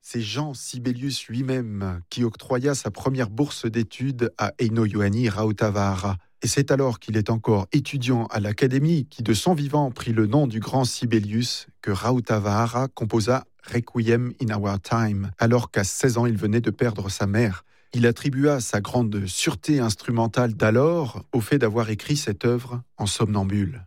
C'est Jean Sibelius lui-même qui octroya sa première bourse d'études à Eino Juhani Rautavaara. Et c'est alors qu'il est encore étudiant à l'Académie qui, de son vivant, prit le nom du grand Sibelius que Rautavaara composa Requiem in Our Time, alors qu'à 16 ans, il venait de perdre sa mère. Il attribua sa grande sûreté instrumentale d'alors au fait d'avoir écrit cette œuvre en somnambule.